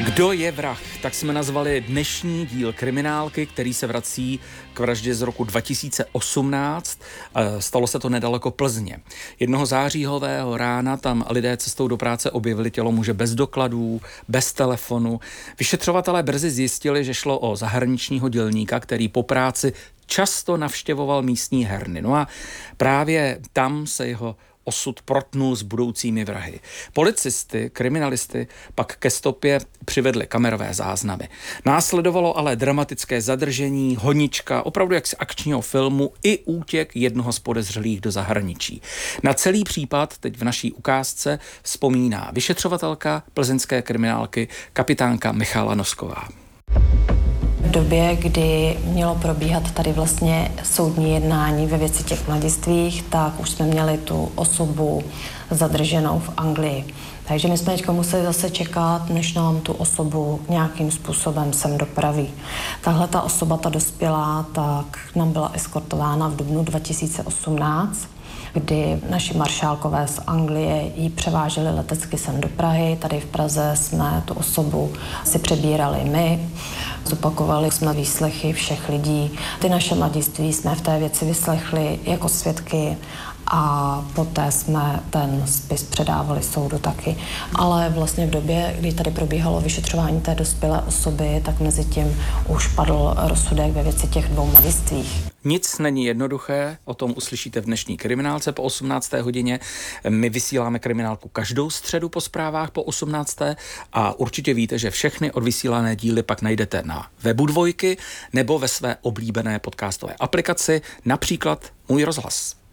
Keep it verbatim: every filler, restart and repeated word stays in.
Kdo je vrah? Tak jsme nazvali dnešní díl kriminálky, který se vrací k vraždě z roku dva tisíce osmnáct. Stalo se to nedaleko Plzně. Jednoho záříhového rána tam lidé cestou do práce objevili tělo muže bez dokladů, bez telefonu. Vyšetřovatelé brzy zjistili, že šlo o zahraničního dělníka, který po práci často navštěvoval místní herny. No a právě tam se jeho osud protnul s budoucími vrahy. Policisty, kriminalisty pak ke stopě přivedli kamerové záznamy. Následovalo ale dramatické zadržení, honička, opravdu jak z akčního filmu, i útěk jednoho z podezřelých do zahraničí. Na celý případ teď v naší ukázce vzpomíná vyšetřovatelka plzeňské kriminálky kapitánka Michála Nosková. V době, kdy mělo probíhat tady vlastně soudní jednání ve věci těch mladistvých, tak už jsme měli tu osobu zadrženou v Anglii. Takže my jsme teď museli zase čekat, než nám tu osobu nějakým způsobem sem dopraví. Tahle ta osoba, ta dospělá, tak nám byla eskortována v dubnu dva tisíce osmnáct, kdy naši maršálkové z Anglie ji převáželi letecky sem do Prahy. Tady v Praze jsme tu osobu si přebírali my. Zopakovali jsme výslechy všech lidí. Ty naše mladiství jsme v té věci vyslechli jako svědky a poté jsme ten spis předávali soudu taky. Ale vlastně v době, kdy tady probíhalo vyšetřování té dospělé osoby, tak mezi tím už padl rozsudek ve věci těch dvou mladistvých. Nic není jednoduché, o tom uslyšíte v dnešní kriminálce po osmnácté hodině. My vysíláme kriminálku každou středu po zprávách po osmnácté a určitě víte, že všechny odvysílané díly pak najdete na webu Dvojky nebo ve své oblíbené podcastové aplikaci, například Můj rozhlas.